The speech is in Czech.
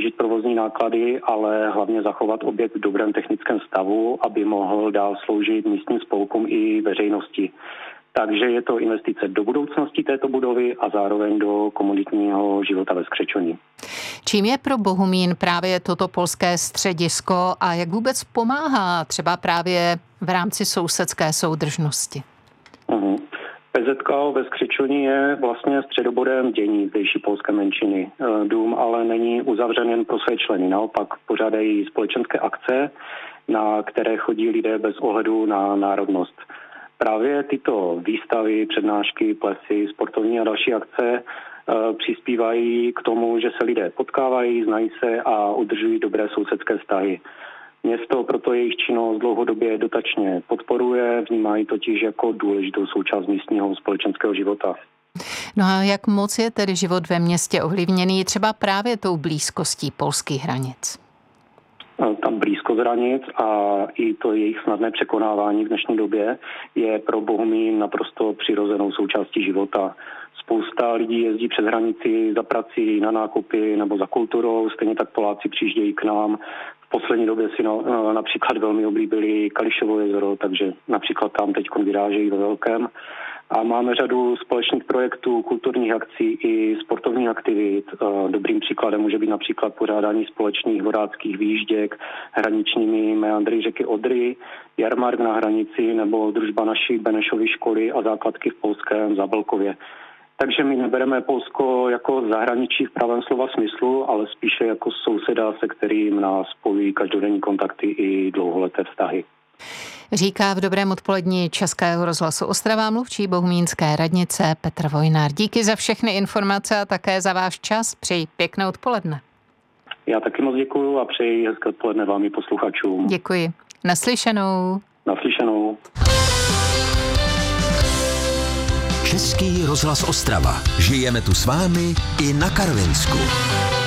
snížit provozní náklady, ale hlavně zachovat objekt v dobrém technickém stavu, aby mohl dál sloužit místním spolkům i veřejnosti. Takže je to investice do budoucnosti této budovy a zároveň do komunitního života ve Skřečoni. Čím je pro Bohumín právě toto polské středisko a jak vůbec pomáhá třeba právě v rámci sousedské soudržnosti? PZK ve Skřečoni je vlastně středobodem dění zdejší polské menšiny. Dům ale není uzavřen jen pro své členy, naopak pořádají společenské akce, na které chodí lidé bez ohledu na národnost. Právě tyto výstavy, přednášky, plesy, sportovní a další akce přispívají k tomu, že se lidé potkávají, znají se a udržují dobré sousedské vztahy. Město proto jejich činnost dlouhodobě dotačně podporuje, vnímají totiž jako důležitou součást místního společenského života. No a jak moc je tedy život ve městě ovlivněný třeba právě tou blízkostí polských hranic? Tam blízkost hranic a i to jejich snadné překonávání v dnešní době je pro Bohumín naprosto přirozenou součástí života. Spousta lidí jezdí přes hranici za prací, na nákupy nebo za kulturou, stejně tak Poláci přijíždějí k nám. V poslední době si například velmi oblíbili Kališovo jezero, takže například tam teď vyrážejí ve velkém. A máme řadu společných projektů, kulturních akcí i sportovních aktivit. Dobrým příkladem může být například pořádání společných vodáckých výjížděk hraničními meandry řeky Odry, jarmark na hranici nebo družba naší Benešovy školy a základky v polském Zabelkově. Takže my nebereme Polsko jako zahraničí v pravém slova smyslu, ale spíše jako souseda, se kterým nás spojují každodenní kontakty i dlouholeté vztahy. Říká v Dobrém odpoledni Českého rozhlasu Ostrava mluvčí bohumínské radnice Petr Vojnár. Díky za všechny informace a také za váš čas. Přeji pěkné odpoledne. Já taky moc děkuju a přeji hezké odpoledne vám i posluchačům. Děkuji. Naslyšenou. Naslyšenou. Český rozhlas Ostrava. Žijeme tu s vámi i na Karvinsku.